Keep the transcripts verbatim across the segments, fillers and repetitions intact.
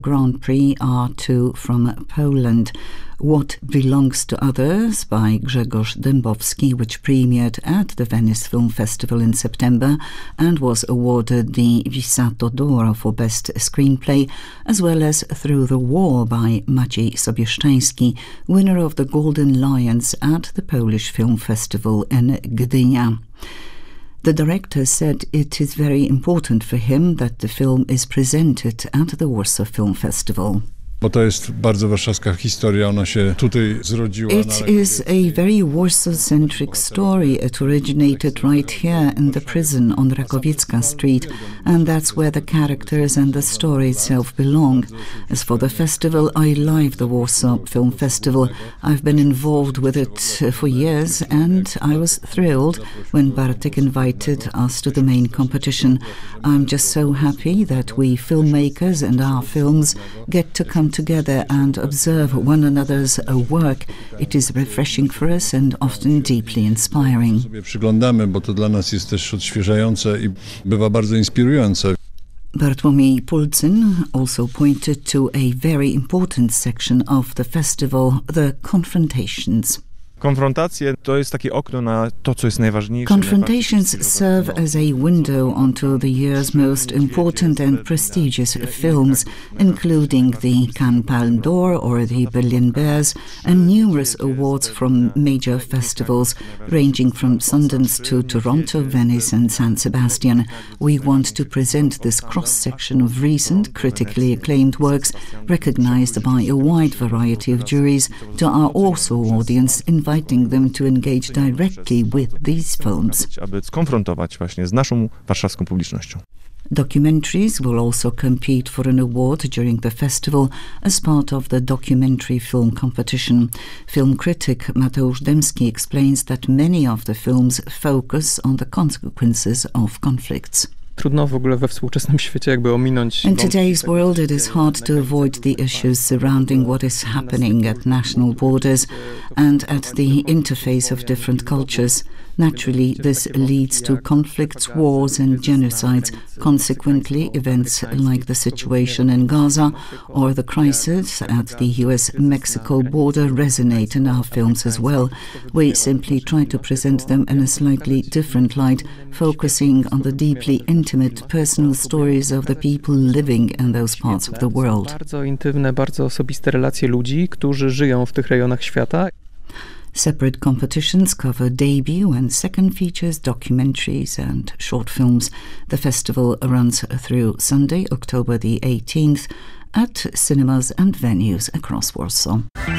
Grand Prix are two from Poland. What Belongs to Others by Grzegorz Dębowski, which premiered at the Venice Film Festival in September and was awarded the Visato d'Oro for Best Screenplay, as well as Through the War by Maciej Sobieszczański, winner of the Golden Lions at the Polish Film Festival in Gdynia. The director said it is very important for him that the film is presented at the Warsaw Film Festival. Bo to jest bardzo warszawska historia, ona się tutaj zrodziła. It is a very Warsaw-centric story. It originated right here in the prison on Rakowiecka Street, and that's where the characters and the story itself belong. As for the festival, I love the Warsaw Film Festival. I've been involved with it for years, and I was thrilled when Bartek invited us to the main competition. I'm just so happy that we filmmakers and our films get to come together and observe one another's work. It is refreshing for us and often deeply inspiring. Sobie przyglądamy, bo to dla nas jest też odświeżające i bywa bardzo inspirujące. Bartłomiej Pulcyn also pointed to a very important section of the festival, the confrontations. Konfrontacje to jest takie okno na to, co jest najważniejsze. Confrontations serve as a window onto the year's most important and prestigious films, including the Cannes Palme d'Or or the Berlin Bears, and numerous awards from major festivals, ranging from Sundance to Toronto, Venice and San Sebastian. We want to present this cross-section of recent, critically acclaimed works, recognized by a wide variety of juries, to our Warsaw audience, inviting them to engage directly with these films. Aby skonfrontować właśnie z naszą warszawską publicznością. Documentaries will also compete for an award during the festival as part of the documentary film competition. Film critic Mateusz Dębski explains that many of the films focus on the consequences of conflicts. Trudno w ogóle we współczesnym świecie jakby ominąć. In today's world, it is hard to avoid the issues surrounding what is happening at national borders and at the interface of different cultures. Naturally, this leads to conflicts, wars and genocides. Consequently, events like the situation in Gaza or the crisis at the U S Mexico border resonate in our films as well. We simply try to present them in a slightly different light, focusing on the deeply intimate personal stories of the people living in those parts of the world. Bardzo intymne, bardzo osobiste relacje ludzi, którzy żyją w tych rejonach świata. Separate competitions cover debut and second features, documentaries and short films. The festival runs through Sunday, October the eighteenth, at cinemas and venues across Warsaw.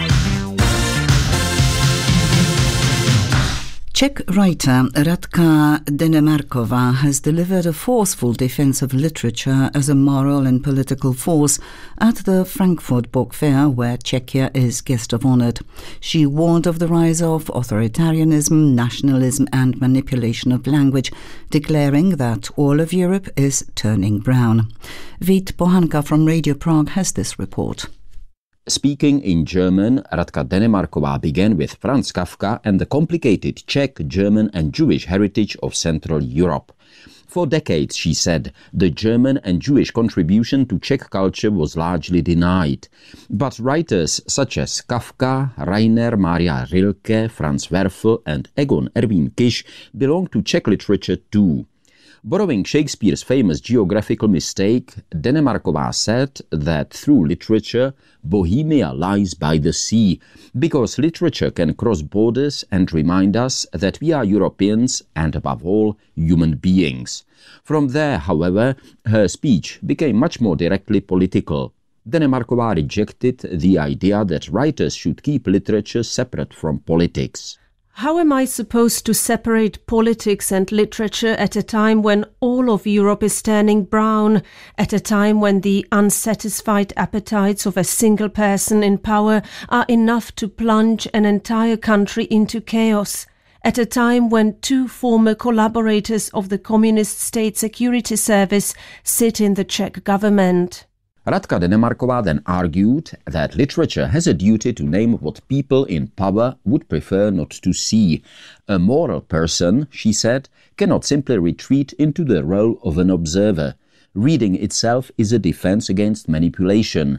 Czech writer Radka Denemarková has delivered a forceful defense of literature as a moral and political force at the Frankfurt Book Fair, where Czechia is guest of honor. She warned of the rise of authoritarianism, nationalism and manipulation of language, declaring that all of Europe is turning brown. Vít Pohanka from Radio Prague has this report. Speaking in German, Radka Denemarková began with Franz Kafka and the complicated Czech, German and Jewish heritage of Central Europe. For decades, she said, the German and Jewish contribution to Czech culture was largely denied. But writers such as Kafka, Rainer Maria Rilke, Franz Werfel and Egon Erwin Kisch belong to Czech literature too. Borrowing Shakespeare's famous geographical mistake, Denemarková said that through literature, Bohemia lies by the sea, because literature can cross borders and remind us that we are Europeans and, above all, human beings. From there, however, her speech became much more directly political. Denemarková rejected the idea that writers should keep literature separate from politics. How am I supposed to separate politics and literature at a time when all of Europe is turning brown, at a time when the unsatisfied appetites of a single person in power are enough to plunge an entire country into chaos, at a time when two former collaborators of the Communist State Security Service sit in the Czech government? Radka Denemarková then argued that literature has a duty to name what people in power would prefer not to see. A moral person, she said, cannot simply retreat into the role of an observer. Reading itself is a defense against manipulation.